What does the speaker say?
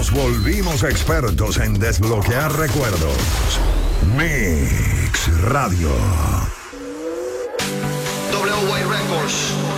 Nos volvimos expertos en desbloquear recuerdos. Mix Radio. WY Records.